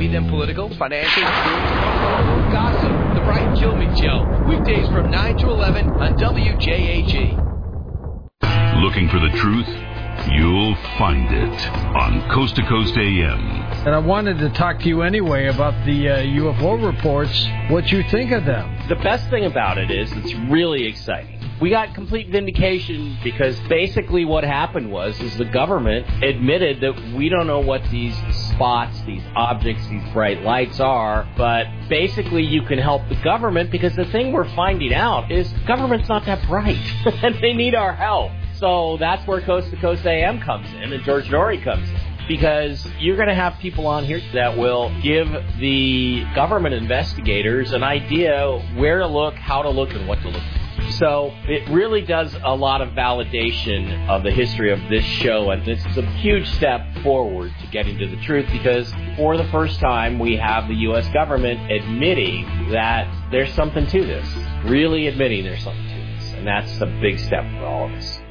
them political, financial, spiritual, or gossip. The Brian Kilmeade Show. Weekdays from 9 to 11 on WJAG. Looking for the truth? You'll find it on Coast to Coast AM. And I wanted to talk to you anyway about the UFO reports, what you think of them. The best thing about it is it's really exciting. We got complete vindication because basically what happened was the government admitted that we don't know what these spots, these objects, these bright lights are, but basically you can help the government because the thing we're finding out is government's not that bright and they need our help. So that's where Coast to Coast AM comes in and George Noory comes in. Because you're going to have people on here that will give the government investigators an idea where to look, how to look, and what to look for. So it really does a lot of validation of the history of this show, and this is a huge step forward to getting to the truth because for the first time we have the U.S. government admitting that there's something to this, really admitting there's something to this, and that's a big step for all of us.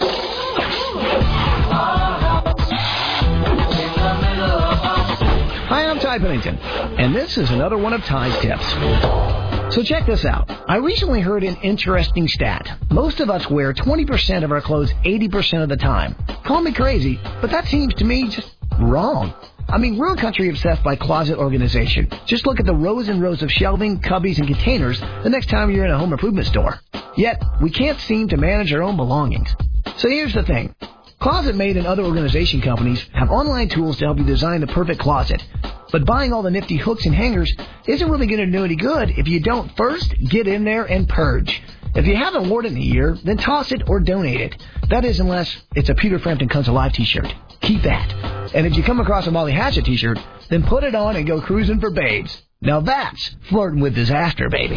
Hi, I'm Ty Pennington, and this is another one of Ty's tips. So check this out. I recently heard an interesting stat. Most of us wear 20% of our clothes 80% of the time. Call me crazy, but that seems to me just wrong. I mean, we're a country obsessed by closet organization. Just look at the rows and rows of shelving, cubbies, and containers the next time you're in a home improvement store. Yet, we can't seem to manage our own belongings. So here's the thing. Closet Mate and other organization companies have online tools to help you design the perfect closet. But buying all the nifty hooks and hangers isn't really going to do any good if you don't first get in there and purge. If you haven't worn it in a year, then toss it or donate it. That is, unless it's a Peter Frampton Comes Alive t-shirt. Keep that. And if you come across a Molly Hatchet t-shirt, then put it on and go cruising for babes. Now that's flirting with disaster, baby.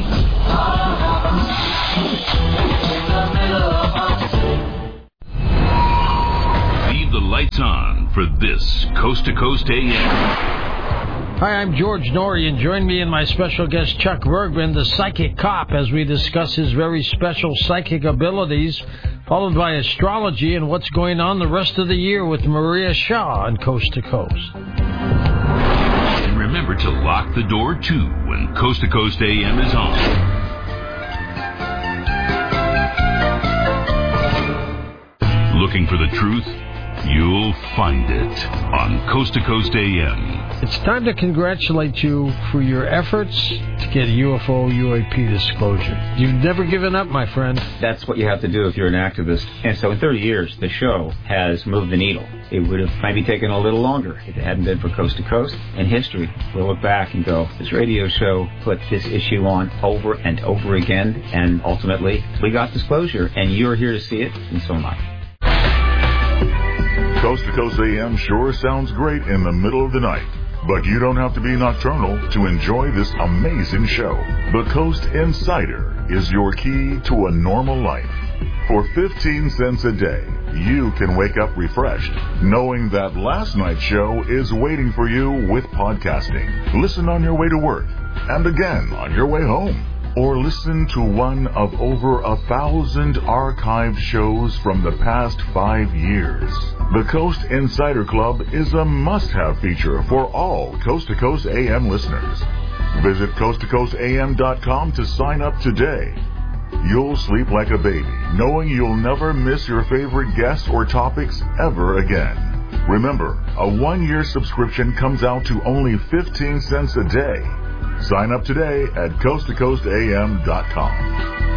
Leave the lights on for this Coast to Coast AM. Hi, I'm George Noory, and join me and my special guest Chuck Bergman, the psychic cop, as we discuss his very special psychic abilities, followed by astrology and what's going on the rest of the year with Maria Shaw on Coast to Coast. And remember to lock the door, too, when Coast to Coast AM is on. Looking for the truth? You'll find it on Coast to Coast AM. It's time to congratulate you for your efforts to get UFO UAP disclosure. You've never given up, my friend. That's what you have to do if you're an activist. And so in 30 years, the show has moved the needle. It would have maybe taken a little longer if it hadn't been for Coast to Coast. In history, we'll look back and go, this radio show put this issue on over and over again, and ultimately, we got disclosure, and you're here to see it, and so am I. Coast to Coast AM sure sounds great in the middle of the night. But you don't have to be nocturnal to enjoy this amazing show. The Coast Insider is your key to a normal life. For 15 cents a day, you can wake up refreshed, knowing that last night's show is waiting for you with podcasting. Listen on your way to work, and again on your way home. Or listen to one of over 1,000 archived shows from the past 5 years. The Coast Insider Club is a must-have feature for all Coast to Coast AM listeners. Visit coasttocoastam.com to sign up today. You'll sleep like a baby, knowing you'll never miss your favorite guests or topics ever again. Remember, a 1-year subscription comes out to only 15 cents a day. Sign up today at coasttocoastam.com.